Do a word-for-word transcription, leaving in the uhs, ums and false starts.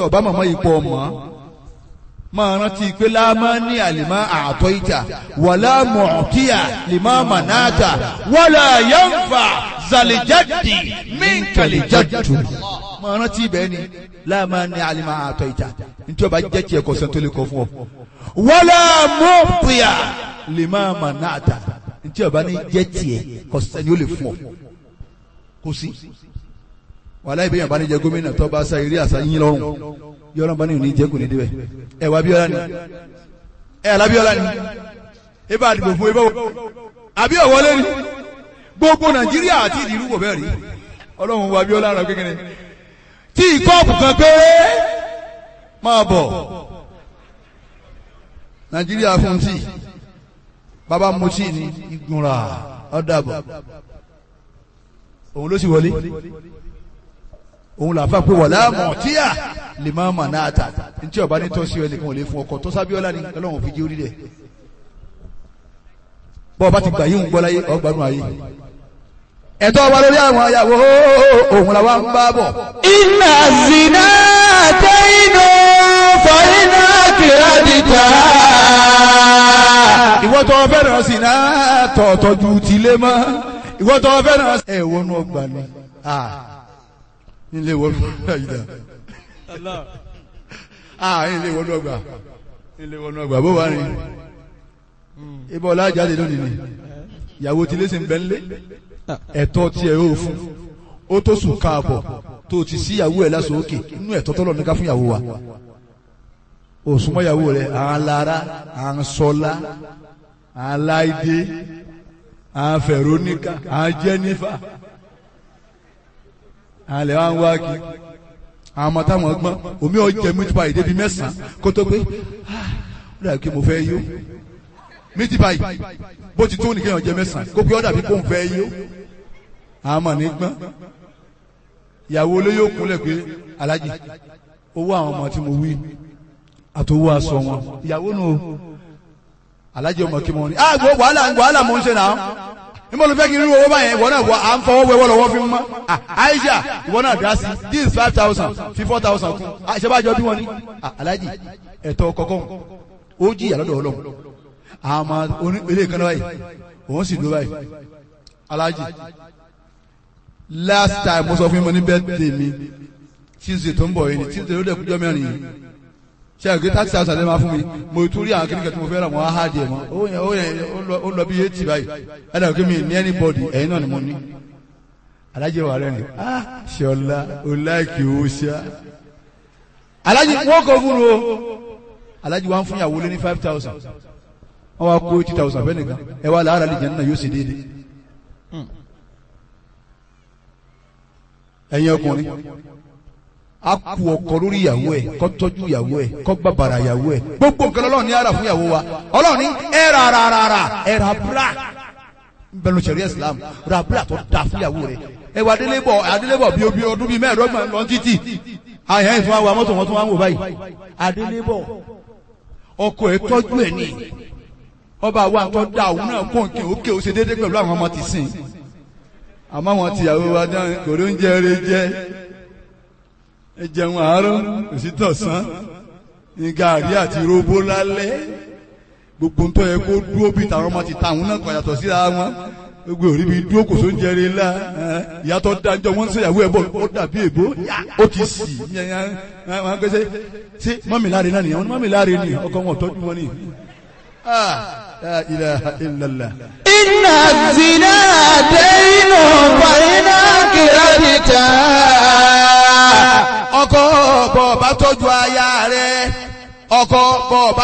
ọba màmá yìí pọ̀ mọ́ máa rántí pé láàmá ní àlìmá àtọ́ ìjà wàlá mọ̀ọ́kíyà lìmá mànáàtà wàlá yánfà zàlìjáde mínkàlìjáde. máa rántí bẹ́ẹ̀ ni láàmá ní àlìmá àtọ́ ìjà nítorí ọba jẹ́ tiẹ̀ kọ̀ọ̀sẹ̀ tó lè kọ́ fún ọ. wàlá mọ̀ọ́kíyà lìmá mànáàtà nítorí ọba ní jẹ́ tiẹ̀ kọ̀ọ̀sẹ̀ ni ó lè fún ọ. kò sí wàlá ìbéyàn bá ní jẹ gómìnà tó bá sa eré àṣà yín lọ́rùn yọ̀rọ̀ bá ní òní jẹ́ kò ní débẹ̀ ẹ̀ wá Abíọ́lá ni ẹ̀ alábíọ́lá ni ibà àdìbò fún ibà àbí ọ̀wọ́lé ni gbogbo Nàìjíríà àti ìdìrú wò bẹ́ẹ̀ rí ọlọ́run wo Abíọ́lá rẹ̀ kékeré tí ìkọ́ọ̀pù kan péré máa bọ̀ Nàìjíríà fún tí bàbá mutí ni ìgbìmọ̀ra ọ̀dàbọ̀ òun ló sì wọlé òun làfà pé wọ̀lá mọ̀tíyà lè máa mà náà tà ntí ọba ní tọ́sí ọ nìkan ò lè fún ọkọ̀ tó sábíọ́lá ni ọlọ́run fi jẹ́ orí rẹ̀ bọ́ ọba ti gbà yín ń gbọ́ láyé ọgbàdùn ayé ẹ̀tọ́ wa lórí àwọn ayàwó òun làwa ń bá bọ̀. iná zina tẹ́yìnú fọ́yínà kìrádìtà. ìwọ́ tó fẹ́ràn sí náà tọ̀ọ̀tọ̀ ju tìlé mọ́ ìwọ́ tó fẹ́ràn ẹ̀ wọnú ọgbà ni ilé wọnú ọgbà yìí dá ah ilé wọnú ọgbà ilé wọnú ọgbà bó wà ní ibà ọlá jáde lónìí ni ìyàwó tí lẹ́sìn bẹ́ẹ̀ lé ẹ̀tọ́ tiẹ̀ yóò fún ó tó sùn káàbọ̀ tó ti sí ìyàwó ẹ̀ lásán òkè inú ẹ̀tọ́ tọ́lọ̀ ní ká fún ìyàwó wa ó súnmọ́ ìyàwó rẹ̀ à ń lara à ń sọlá à ń láìdé à ń fẹ̀róníkà à ń jẹ́nífà à ń lẹ̀ wá ń wá kí àwọn ọmọ táwọn gbọ́n omi ọ̀jẹ̀ mítípa ìdébi mẹ́sàn-án kó tó pé ó dàbí kí mo fẹ́ yó mítípa yìí bó ti tó nìkan ọ̀jẹ̀ mẹ́sàn-án kó pé ó dàbí kó ń fẹ́ yó àwọn ọmọ ní gbọ́n ìyàwó olóyè òkúnlẹ̀ pé alájì owó àwọn ọmọ tí mo wí àtòwò aṣọ wọn ìyàwó nù alájì ọmọ kí mo ní ah gbọ́ wàhálà wàhálà mo ń ṣe náà níbo ló fẹ́ kí n rí owó báyẹn ìwọ náà wọ à ń fọwọ́ wẹ́wọ́ lọ́wọ́ fi ń mọ́ Aisha ìwọ náà dá sí this is five thousand fi four thousand kún àṣebájọ bí wọ́n ní alájì ẹ̀tọ́ kọ̀ọ̀kan ó jìyà lọ́dọ̀ Ọlọ́run àwọn ọmọ ilé kan báyìí òun sì ló báyìí alájì last time mo sọ fún mi ní birthday mi Tuesday tó ń bọ̀ yìí ni Tuesday ló dẹ̀ kújọ́ mẹ́rin yìí ṣe àgbé thirty thousand lè máa fún mi mo tún rí àwọn kékeré tí mo fẹ́ rà wọ́n á hà díẹ̀ mọ́ ó yẹn ó yẹn ó lọ bí eighty báyìí ẹ̀dá òkè mi ní anybody ẹ̀yin náà ni mo ní alájẹ wà rẹ̀ ni ah ṣọlá o láìkì owó ṣá alájẹ wọ́n kọ́ fún o alájẹ wa ń fún ìyàwó lé ní five thousand wọ́n wá kó eighty thousand fẹ́ nìkan ẹ wá làárà lè jẹun náà yóò ṣe déédéé ẹ̀yin ọkùnrin a kú ọkọ lórí ìyàwó ẹ kó tọ́jú ìyàwó ẹ kó bàbàrà ìyàwó ẹ gbogbo nǹkan Ọlọ́run ní ara fún ìyàwó wa Ọlọ́run ní ẹ ra ra ra ra ẹ ra bra bẹnu sẹ̀rí Islam ra bra tó da fún ìyàwó rẹ ẹ wà adélébọ̀ adélébọ̀ bí obi ọdún bíi mẹ́ẹ̀ẹ́dọ́gbọ̀n lọ títì àyàn ìfún wa mọ́tò wọn tún wá ń wò báyìí adélébọ̀ ọkọ ẹ tọ́jú ẹ ní ọba wa tó da òun náà kó nǹkan òkè ó ṣe déédéé pẹ̀lú àwọn ọmọ ti sìn àmọ́ wọn ti ìyàwó wa dáhùn kò ló ń jẹ eré jẹ ẹ jẹun àárọ̀ òsì tọ̀sán ní gàrí àti róbó lálẹ́ gbogbo ń tọ́ yẹ kó dúró bí tàwọn ọmọ ti ta àwọn náà kan yàtọ̀ síra wọn gbogbo òrí bí dúró kò tó ń jẹrè ńlá ìyàtọ̀ dájọ́ wọn ń ṣèyàwó ẹ̀ bọ̀ ó dàbí èbó ó ti sì wọn kẹsẹ ṣé mọ́mì láre náà nìyẹn wọn mọ́mì láre ni ọkọ wọn tọ́jú wọn ni. ilaha illallah. iná zina dẹ́yìnú fàyínà kìrádìtà. ọkọ bọ̀ bá tọ́jú aya rẹ̀ ọkọ bọ̀ bá.